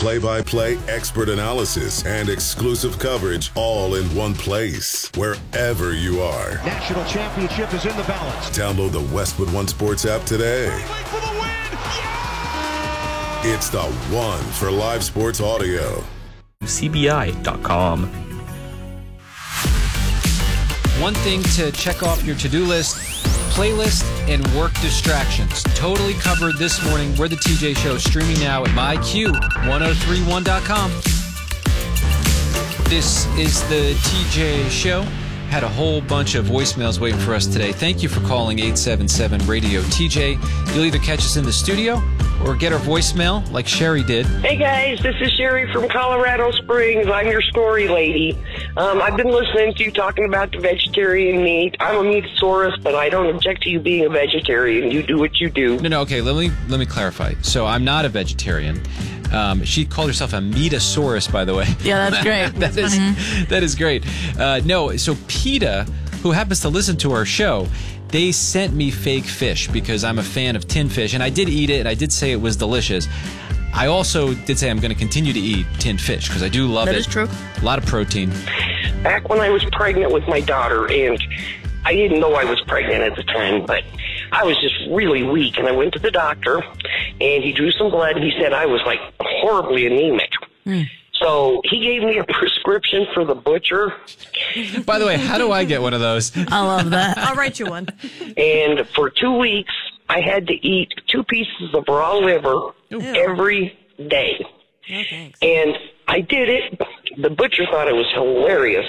play-by-play, expert analysis, and exclusive coverage all in one place. Wherever you are. National championship is in the balance. Download the Westwood One Sports app today. For the win! Yeah! It's the one for live sports audio. CBI.com. One thing to check off your to-do list, playlist and work distractions. Totally covered this morning. We're the TJ Show, streaming now at myq1031.com. This is the TJ Show. Had a whole bunch of voicemails waiting for us today. Thank you for calling 877-RADIO-TJ. You'll either catch us in the studio or get our voicemail like Sherry did. Hey guys, this is Sherry from Colorado Springs. I'm your story lady. I've been listening to you talking about the vegetarian meat. I'm a meatasaurus, but I don't object to you being a vegetarian. You do what you do. No, okay, let me clarify. So I'm not a vegetarian. She called herself a meatasaurus, by the way. Yeah, that's great. That is great. No, so PETA, who happens to listen to our show, they sent me fake fish because I'm a fan of tinned fish, and I did eat it, and I did say it was delicious. I also did say I'm going to continue to eat tinned fish because I do love it. That is true. A lot of protein. Back when I was pregnant with my daughter, and I didn't know I was pregnant at the time, but I was just really weak, and I went to the doctor, and he drew some blood, and he said I was, like, horribly anemic. So he gave me a prescription for the butcher. By the way, how do I get one of those? I love that. I'll write you one. And for 2 weeks, I had to eat 2 pieces of raw liver every day. No thanks. And I did it. The butcher thought it was hilarious.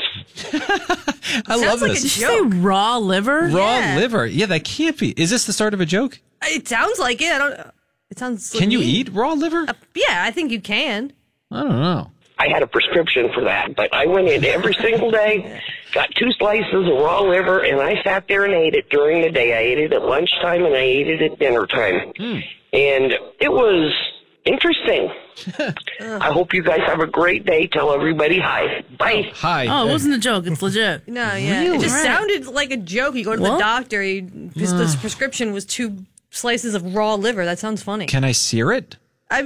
I love like this. Did you say raw liver? Raw Yeah. liver. Yeah, that can't be. Is this the start of a joke? It sounds like it. I don't. It sounds. Can you mean. eat raw liver? Yeah, I think you can. I don't know. I had a prescription for that, but I went in every single day, got 2 slices of raw liver, and I sat there and ate it during the day. I ate it at lunchtime, and I ate it at dinner time. And it was interesting. I hope you guys have a great day. Tell everybody hi. Bye. Hi. Oh, it wasn't a joke. It's legit. No, yeah. Really? It just Right. sounded like a joke. You go to the What? doctor. This prescription was 2 slices of raw liver. That sounds funny. Can I sear it?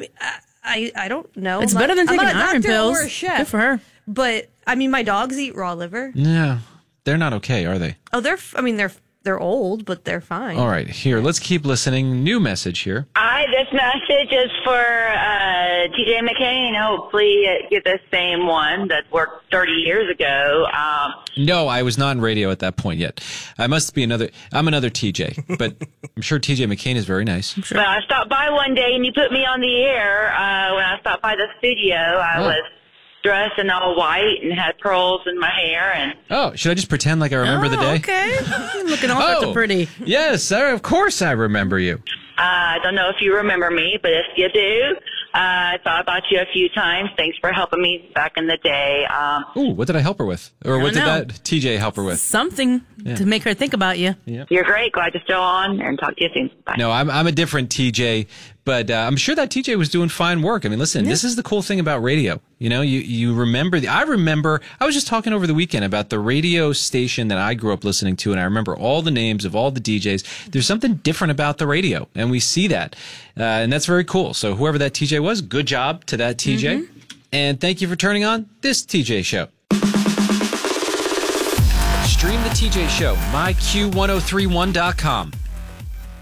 I don't know. It's I'm better than I'm taking not a iron doctor pills. or a chef. Good for her. But I mean, my dogs eat raw liver. Yeah. They're not okay, are they? Oh, they're old, but they're fine. All right. Here, let's keep listening. New message here. Hi, this message is for TJ McCain. Hopefully get the same one that worked 30 years ago. No, I was not in radio at that point yet. I'm another TJ, but I'm sure TJ McCain is very nice. But I stopped by one day and you put me on the air. When I stopped by the studio, I was dressed in all white and had pearls in my hair. And Oh, should I just pretend like I remember the day? Okay. You're looking all sorts of pretty. Yes, sir, of course I remember you. I don't know if you remember me, but if you do, I thought about you a few times. Thanks for helping me back in the day. Ooh, what did I help her with? Or what did know. that TJ help her with? Something to make her think about you. You're great. Glad you're still on, and talk to you soon. Bye. No, I'm a different TJ, but I'm sure that TJ was doing fine work. I mean, listen, this is the cool thing about radio. You know, you remember I was just talking over the weekend about the radio station that I grew up listening to, and I remember all the names of all the DJs. There's something different about the radio, and we see that. And that's very cool. So whoever that TJ was, good job to that TJ. And thank you for turning on this TJ Show. Stream the TJ Show, myq1031.com.